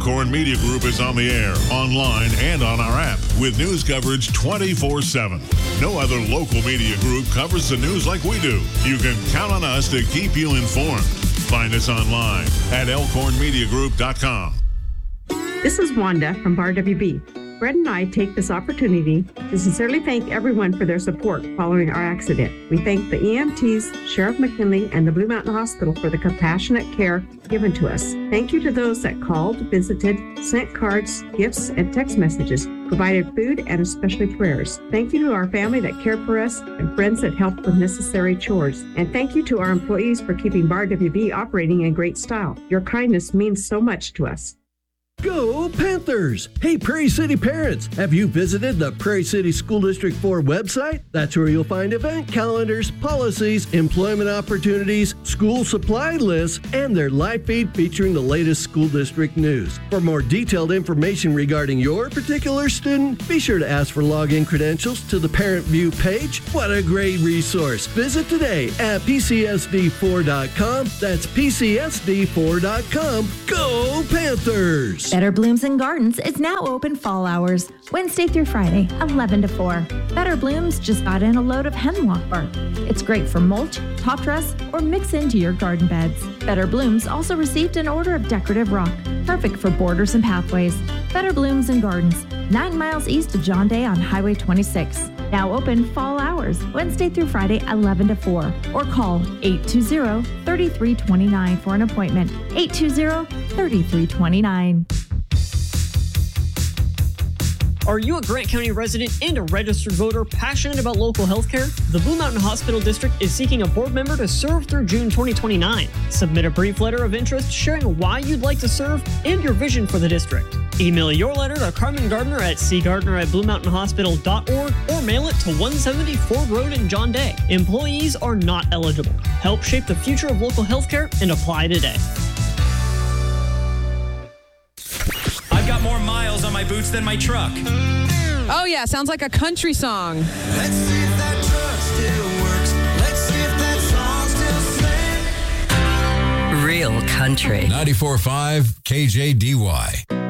Elkhorn Media Group is on the air, online, and on our app with news coverage 24/7. No other local media group covers the news like we do. You can count on us to keep you informed. Find us online at elkhornmediagroup.com. This is Wanda from Bar WB. Brett and I take this opportunity to sincerely thank everyone for their support following our accident. We thank the EMTs, Sheriff McKinley, and the Blue Mountain Hospital for the compassionate care given to us. Thank you to those that called, visited, sent cards, gifts, and text messages, provided food, and especially prayers. Thank you to our family that cared for us and friends that helped with necessary chores. And thank you to our employees for keeping Bar WB operating in great style. Your kindness means so much to us. Go Panthers! Hey, Prairie City parents, have you visited the Prairie City School District 4 website? That's where you'll find event calendars, policies, employment opportunities, school supply lists, and their live feed featuring the latest school district news. For more detailed information regarding your particular student, be sure to ask for login credentials to the Parent View page. What a great resource! Visit today at PCSD4.com. That's PCSD4.com. Go Panthers! Better Blooms and Gardens is now open fall hours, Wednesday through Friday, 11 to 4. Better Blooms just got in a load of hemlock bark. It's great for mulch, top dress, or mix into your garden beds. Better Blooms also received an order of decorative rock, perfect for borders and pathways. Better Blooms and Gardens, 9 miles east of John Day on Highway 26. Now open fall hours, Wednesday through Friday, 11 to 4. Or call 820-3329 for an appointment. 820-3329. Are you a Grant County resident and a registered voter passionate about local healthcare? The Blue Mountain Hospital District is seeking a board member to serve through June 2029. Submit a brief letter of interest sharing why you'd like to serve and your vision for the district. Email your letter to Carmen Gardner at cgardner@bluemountainhospital.org or mail it to 170 Ford Road in John Day. Employees are not eligible. Help shape the future of local healthcare and apply today. I've got more miles on my boots than my truck. Oh, yeah. Sounds like a country song. Let's see if that truck still works. Let's see if that song still sings. Real country. 94.5 KJDY.